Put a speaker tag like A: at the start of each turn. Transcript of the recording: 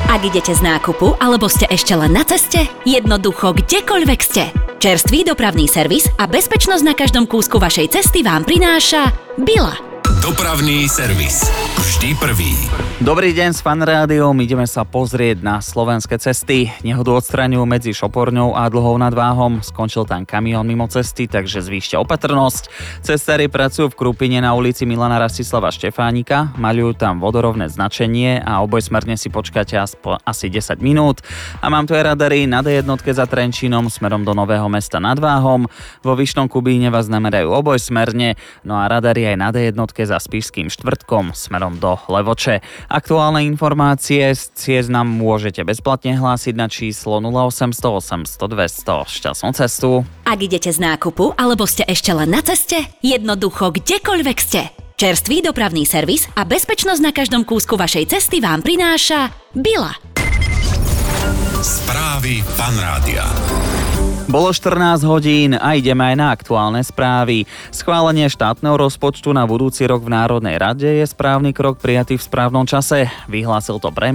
A: Ak idete z nákupu, alebo ste ešte len na ceste, jednoducho kdekoľvek ste. Čerstvý dopravný servis a bezpečnosť na každom kúsku vašej cesty vám prináša Bila.
B: Dopravný servis. Vždy prvý.
C: Dobrý deň s Fan Rádiom, ideme sa pozrieť na slovenské cesty. Nehodu odstraňujú medzi Šoporňou a Dlhou nad Váhom. Skončil tam kamión mimo cesty, takže zvýšte opatrnosť. Cestári pracujú v Krupine na ulici Milana Rastislava Štefánika. Maľujú tam vodorovné značenie a obojsmerne si počkáte asi 10 minút. A mám tu aj radary na D1 za Trenčínom smerom do Nového Mesta nad Váhom. Vo Vyšnom Kubíne vás namerajú obojsmerne, no a radary aj na D1 za Spišským Štvrtkom smerom do Levoče. Aktuálne informácie z ciest nám môžete bezplatne hlásiť na číslo 0800 800 200. Šťastnú cestu.
A: Ak idete z nákupu, alebo ste ešte len na ceste, jednoducho kdekoľvek ste. Čerstvý dopravný servis a bezpečnosť na každom kúsku vašej cesty vám prináša Bila.
B: Správy Fan Rádia.
C: Bolo 14 hodín a ideme aj na aktuálne správy. Schválenie štátneho rozpočtu na budúci rok v Národnej rade je správny krok prijatý v správnom čase. Vyhlásil to premiér